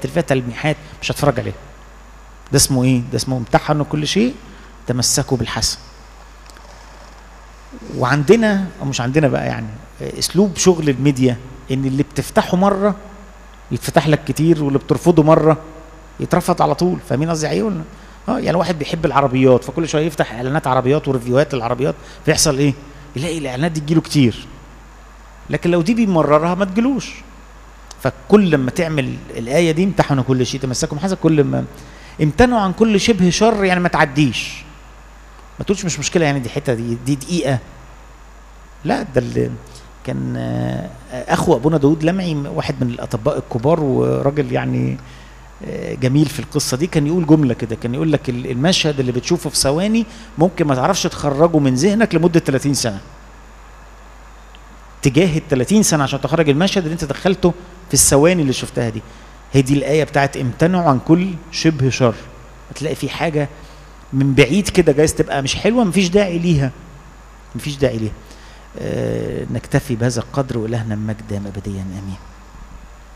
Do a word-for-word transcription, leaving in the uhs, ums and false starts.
الايات اللي فيها تلميحات مش هتفرج عليها. ده اسمه ايه؟ ده اسمه امتحنوا كل شيء تمسكوا بالحسن. وعندنا او مش عندنا بقى يعني اسلوب شغل الميديا ان اللي بتفتحه مره يتفتح لك كتير، واللي بترفضه مره يترفض على طول. فاهمين قصدي ايه ولا؟ اه يعني واحد بيحب العربيات فكل شويه يفتح اعلانات عربيات وريفيوهات للعربيات، فيحصل ايه؟ يلاقي الاعلانات دي تجيله كتير، لكن لو دي بيمررها ما تجيلوش. فكل لما تعمل الايه دي امتحنوا كل شيء تمسكوا بالحسن، كل ما امتنعوا عن كل شبه شر يعني ما تعديش، ما تقولش مش مشكله يعني دي حته دي دي دقيقه. لا ده اللي كان اخو ابونا داود لمعي واحد من الاطباء الكبار وراجل يعني جميل في القصه دي، كان يقول جمله كده، كان يقول لك المشهد اللي بتشوفه في ثواني ممكن ما تعرفش تخرجه من ذهنك لمده ثلاثين سنه. تجاهد ثلاثين سنه عشان تخرج المشهد اللي انت دخلته في الثواني اللي شفتها دي. هي دي الايه بتاعت امتنعوا عن كل شبه شر. هتلاقي في حاجه من بعيد كده جايز تبقى مش حلوه، مفيش داعي ليها، مفيش داعي ليها. أه نكتفي بهذا القدر، والهنا المجد ابديا امين.